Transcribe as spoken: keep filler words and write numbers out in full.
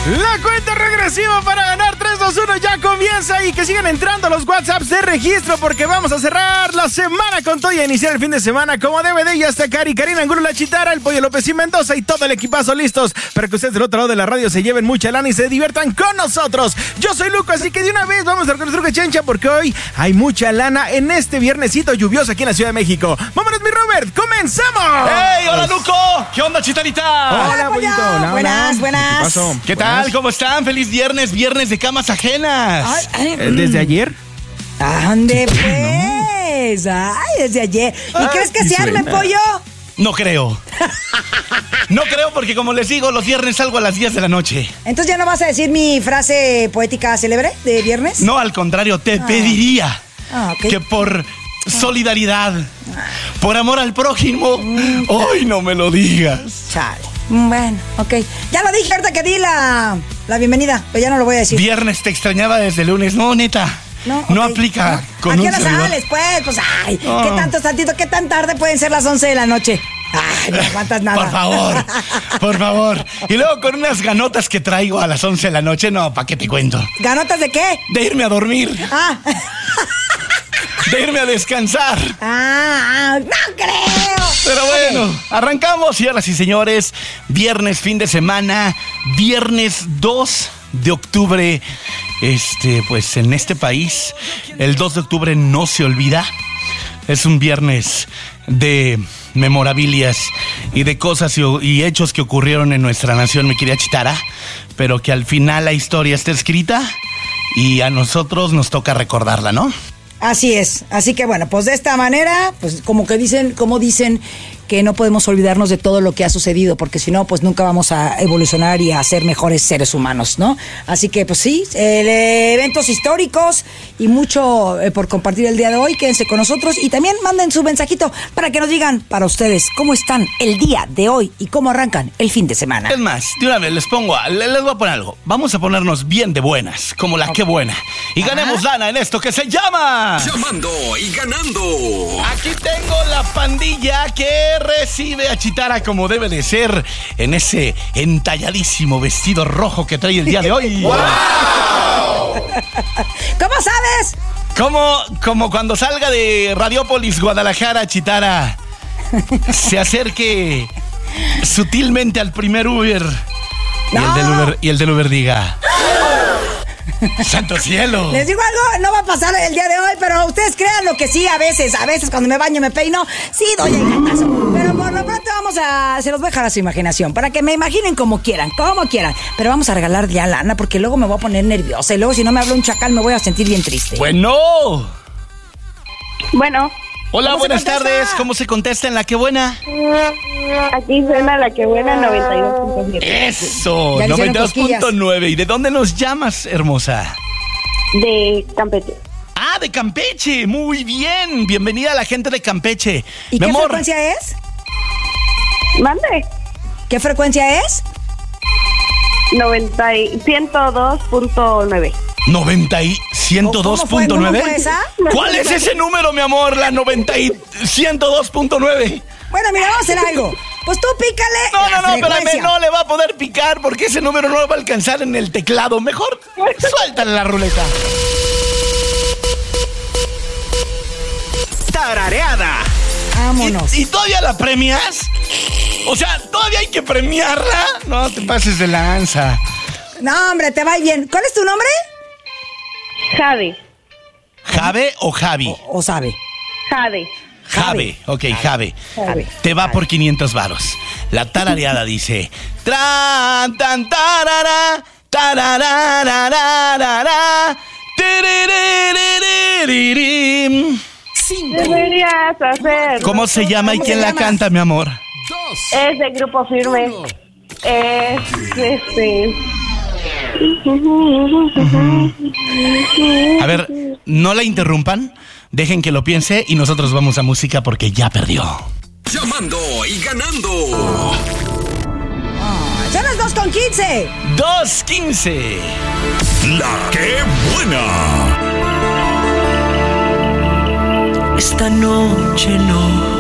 La cuenta regresiva para ganar tres, dos, uno ya comienza y que sigan entrando los WhatsApps de registro porque vamos a cerrar la semana con todo y a iniciar el fin de semana como D V D. Ya está Cari, Karina Angulo, La Chitara, el Pollo López y Mendoza y todo el equipazo listos para que ustedes del otro lado de la radio se lleven mucha lana y se diviertan con nosotros. Yo soy Luco, así que de una vez vamos a con el truco chencha porque hoy hay mucha lana en este viernesito lluvioso aquí en la Ciudad de México. ¡Vámonos, mi Robert! ¡Comenzamos! ¡Hey! ¡Hola, Luco! ¿Qué onda, Chitarita? Hola, Hola, Pollito. Hola, buenas, hola. buenas. ¿Qué pasó? ¿Qué tal? ¿Cómo están? ¡Feliz viernes! Viernes de camas ajenas. Ay, ay, Eh, ¿Desde ayer? ¿Dónde pues? Ay, desde ayer. ¿Y Ay, crees que sí se arme, suena. pollo? No creo. No creo porque, como les digo, los viernes salgo a las diez de la noche. Entonces ya no vas a decir mi frase poética célebre de viernes. No, al contrario, te Ah. pediría Ah, ok. que por solidaridad, por amor al prójimo, hoy no me lo digas. Chale. Bueno, ok. Ya lo dije ahorita que di la, la bienvenida, pero ya no lo voy a decir. Viernes te extrañaba desde lunes. No, neta. No, No ok. aplica ¿No? con ¿A qué un hora servidor. sales, pues? Pues, ay, No. ¿qué tanto, tantito, qué tan tarde pueden ser las once de la noche? Ay, no aguantas nada. Por favor, por favor. Y luego con unas ganotas que traigo a las once de la noche, no, ¿para qué te cuento? ¿Ganotas de qué? De irme a dormir, Ah, de irme a descansar. ah, no creo. Pero bueno, arrancamos, señoras y señores. Viernes, fin de semana. Viernes dos de octubre. Este, pues en este país, el dos de octubre no se olvida. Es un viernes de memorabilias y de cosas y, y hechos que ocurrieron en nuestra nación, mi querida Chitara. Pero que al final la historia está escrita y a nosotros nos toca recordarla, ¿no? Así es, así que bueno, pues de esta manera, pues como que dicen, como dicen que no podemos olvidarnos de todo lo que ha sucedido, porque si no, pues nunca vamos a evolucionar y a ser mejores seres humanos, ¿no? Así que pues sí, eh, eventos históricos y mucho eh, por compartir el día de hoy, quédense con nosotros y también manden su mensajito para que nos digan para ustedes cómo están el día de hoy y cómo arrancan el fin de semana. Es más, de una vez les pongo, les, les voy a poner algo. Vamos a ponernos bien de buenas, como la que buena. Y ganemos lana en esto que se llama... Llamando y ganando. Aquí tengo la pandilla que recibe a Chitara como debe de ser en ese entalladísimo vestido rojo que trae el día de hoy. ¿Cómo sabes? Como, como cuando salga de Radiópolis, Guadalajara, Chitara se acerque sutilmente al primer Uber y, No. el del Uber y el del Uber diga: ¡Santo cielo! Les digo algo, no va a pasar el día de hoy, pero ustedes crean lo que sí, a veces, a veces cuando me baño, me peino, sí doy el gatazo. Pero por lo pronto vamos a, se los voy a dejar a su imaginación, para que me imaginen como quieran, como quieran. Pero vamos a regalar ya lana, porque luego me voy a poner nerviosa y luego si no me habla un chacal me voy a sentir bien triste. Bueno. Bueno, Hola, ¿Cómo se buenas contesta? tardes. ¿Cómo se contesta en La Que Buena? aquí suena la que buena noventa y dos punto siete. Eso, Ya le hicieron noventa y dos punto cosquillas. nueve. ¿Y de dónde nos llamas, hermosa? De Campeche. Ah, de Campeche. Muy bien. Bienvenida a la gente de Campeche. ¿Y Mi qué amor, frecuencia es? Mande. ¿Qué frecuencia es? noventa y ciento dos punto nueve. noventa y ciento dos punto nueve. ¿Cómo fue esa? ¿Cuál es ese número, mi amor? La noventa y ciento dos punto nueve. Bueno, mira, vamos a hacer algo. Pues tú pícale No, la no, no, espérame, frecuencia. no le va a poder picar porque ese número no lo va a alcanzar en el teclado. Mejor suéltale la ruleta. Tarareada. Vámonos. ¿Y, y todavía la premias? O sea, ¿todavía hay que premiarla? No te pases de lanza. No, hombre, te va bien. ¿Cuál es tu nombre? Jade. ¿Jave o Javi? ¿O sabe? Jade. Jave, ok, Jave. Jade. Te va por quinientos varos. La tarareada dice: Tran, tan, tarara, tarararararara, tiririririririm. Deberías hacer. ¿Cómo se llama y ¿Cómo quién se la llama? canta, mi amor? Es de Grupo Firme. Es este. A ver, no la interrumpan. Dejen que lo piense y nosotros vamos a música porque ya perdió. Llamando y ganando. Son las dos con quince. dos quince. La Que Buena. Esta noche no